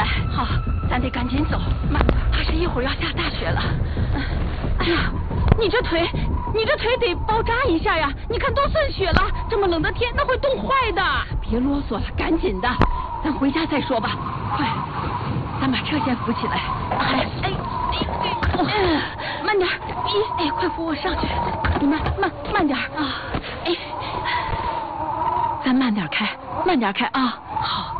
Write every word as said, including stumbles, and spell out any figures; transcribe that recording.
来。好，咱得赶紧走，慢，怕是一会儿要下大雪了。哎呀，你这腿，你这腿得包扎一下呀！你看都渗血了，这么冷的天，那会冻坏的。别啰嗦了，赶紧的，咱回家再说吧。快，咱把车先扶起来。哎哎哎，慢点，一哎，快扶我上去。你慢慢慢点啊！哎，咱慢点开，慢点开啊！